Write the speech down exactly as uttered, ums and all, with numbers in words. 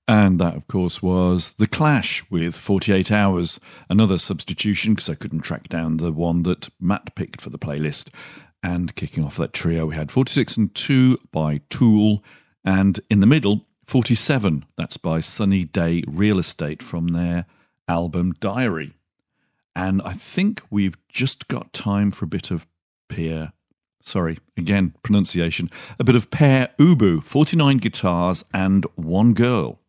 And that, of course, was The Clash with forty-eight hours, another substitution because I couldn't track down the one that Matt picked for the playlist. And kicking off that trio, we had forty-six and two by Tool, and in the middle, forty-seven, that's by Sunny Day Real Estate from their album Diary. And I think we've just got time for a bit of Pierre, sorry, again, pronunciation, a bit of Pere Ubu, forty-nine guitars and one girl.